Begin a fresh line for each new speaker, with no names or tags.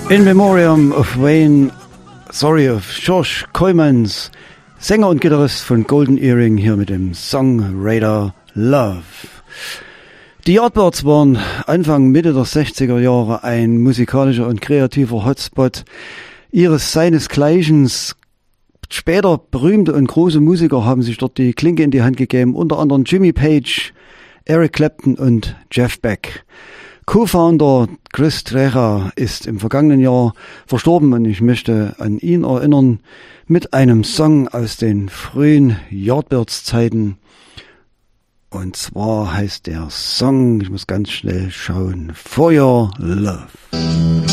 In Memoriam of George Coymans, Sänger und Gitarrist von Golden Earring, hier mit dem Song Radar Love. Die Yardbirds waren Anfang, Mitte der 60er Jahre ein musikalischer und kreativer Hotspot seinesgleichen. Später berühmte und große Musiker haben sich dort die Klinke in die Hand gegeben, unter anderem Jimmy Page, Eric Clapton und Jeff Beck. Co-Founder Chris Treja ist im vergangenen Jahr verstorben und ich möchte an ihn erinnern mit einem Song aus den frühen Yardbirds-Zeiten. Und zwar heißt der Song, ich muss ganz schnell schauen, For Your Love.